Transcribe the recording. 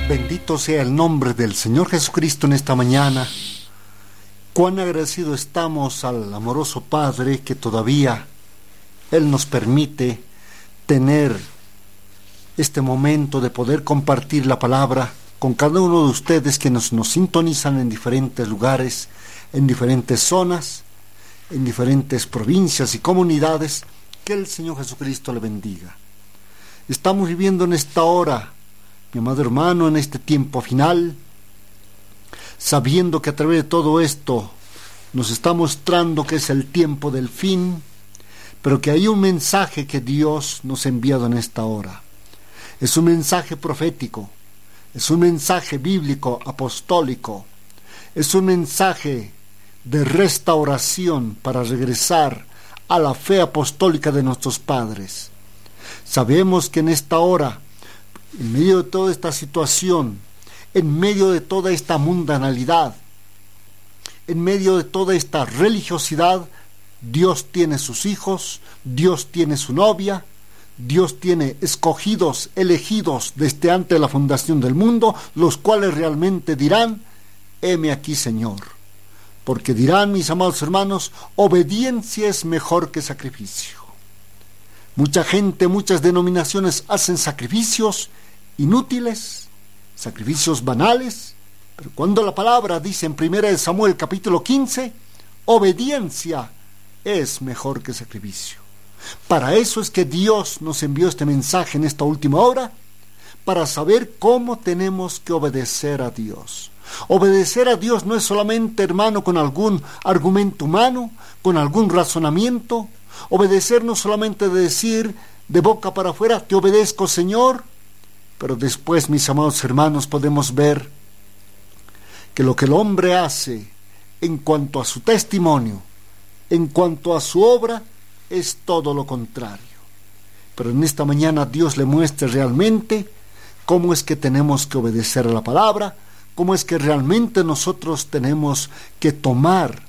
Bendito sea el nombre del Señor Jesucristo en esta mañana. Cuán agradecido estamos al amoroso Padre que todavía Él nos permite tener este momento de poder compartir la palabra con cada uno de ustedes que nos sintonizan en diferentes lugares, en diferentes zonas, en diferentes provincias y comunidades. Que el Señor Jesucristo le bendiga. Estamos viviendo en esta hora, mi amado hermano, en este tiempo final, sabiendo que a través de todo esto nos está mostrando que es el tiempo del fin, pero que hay un mensaje que Dios nos ha enviado en esta hora. Es un mensaje profético, es un mensaje bíblico, apostólico, es un mensaje de restauración para regresar a la fe apostólica de nuestros padres. Sabemos que en esta hora, en medio de toda esta situación, en medio de toda esta mundanalidad, en medio de toda esta religiosidad, Dios tiene sus hijos, Dios tiene su novia, Dios tiene escogidos, elegidos desde antes de la fundación del mundo, los cuales realmente dirán: heme aquí, Señor. Porque dirán, mis amados hermanos, obediencia es mejor que sacrificio. Mucha gente, muchas denominaciones hacen sacrificios inútiles, sacrificios banales, pero cuando la palabra dice en 1 Samuel capítulo 15, obediencia es mejor que sacrificio. Para eso es que Dios nos envió este mensaje en esta última hora, para saber cómo tenemos que obedecer a Dios. Obedecer a Dios no es solamente, hermano, con algún argumento humano, con algún razonamiento. Obedecer no solamente de decir de boca para afuera, te obedezco, Señor. Pero después, mis amados hermanos, podemos ver que lo que el hombre hace en cuanto a su testimonio, en cuanto a su obra, es todo lo contrario. Pero en esta mañana Dios le muestra realmente cómo es que tenemos que obedecer a la palabra, cómo es que realmente nosotros tenemos que tomar